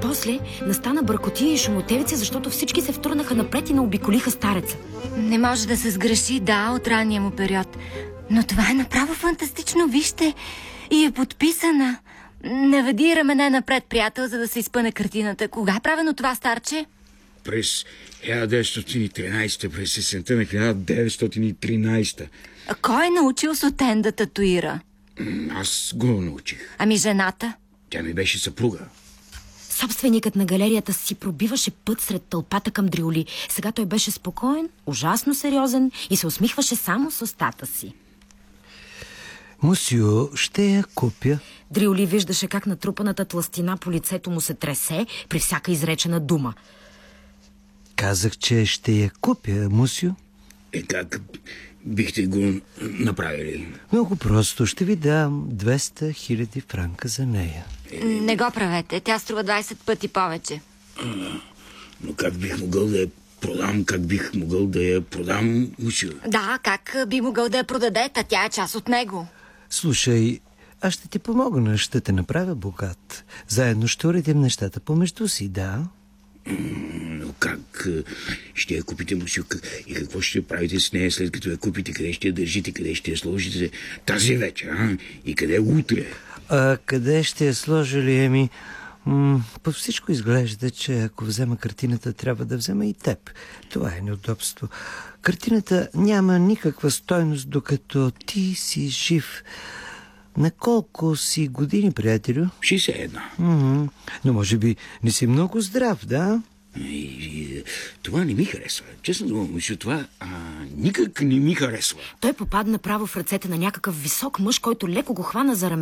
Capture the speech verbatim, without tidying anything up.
После настана бъркотия и шумотевица, защото всички се втурнаха напред и наобиколиха стареца. Не може да се сгреши, да, от ранния му период. Но това е направо фантастично, вижте. И е подписана. Наведи рамене напред, приятел, за да се изпъне картината. Кога е правено това, старче? През хиляда деветстотин и тринадесета, през есента на хиляда деветстотин и тринадесета. А кой е научил Сотен да татуира? Аз го научих. Ами жената? Тя ми беше съпруга. Собственикът на галерията си пробиваше път сред тълпата към Дриоли. Сега той беше спокоен, ужасно сериозен и се усмихваше само с устата си. Мусио, ще я купя. Дриоли виждаше как натрупаната тлъстина по лицето му се тресе при всяка изречена дума. Казах, че ще я купя, Мусио. Е, как бихте го направили? Много просто. Ще ви дам двеста хиляди франка за нея. Е... Не го правете. Тя струва двадесет пъти повече. А, но как бих могъл да я продам? Как бих могъл да я продам, Мусио? Да, как би могъл да я продадете? Тя е част от него. Слушай, аз ще ти помогна. Ще те направя богат. Заедно ще уредим нещата помежду си, да? Но как ще я купите, Мусио? И какво ще правите с нея, след като я купите? Къде ще я държите? Къде ще я сложите тази вечер? А? И къде утре? А къде ще я сложа ли, еми? М- по всичко изглежда, че ако взема картината, трябва да взема и теб. Това е неудобство. Картината няма никаква стойност, докато ти си жив. На колко си години, приятелю? шейсет и една. М-м. Но може би не си много здрав, да? И, и, това не ми харесва. Честно дума, Мусио, това а, никак не ми харесва. Той попадна право в ръцете на някакъв висок мъж, който леко го хвана за рамене